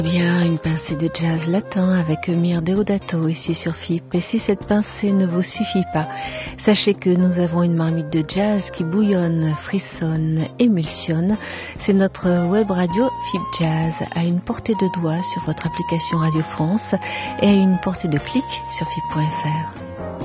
Bien, une pincée de jazz latin avec Mir Deodato ici sur FIP. Et si cette pincée ne vous suffit pas, sachez que nous avons une marmite de jazz qui bouillonne, frissonne, émulsionne. C'est notre web radio FIP Jazz à une portée de doigt sur votre application Radio France et à une portée de clic sur FIP.fr.